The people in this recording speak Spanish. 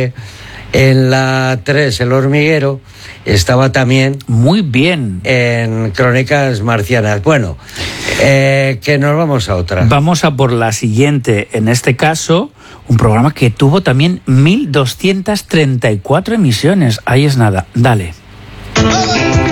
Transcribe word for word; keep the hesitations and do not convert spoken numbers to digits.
En la tres, El Hormiguero, estaba también... Muy bien. En Crónicas Marcianas. Bueno, eh, que nos vamos a otra. Vamos a por la siguiente. En este caso, un programa que tuvo también mil doscientas treinta y cuatro emisiones. Ahí es nada. Dale.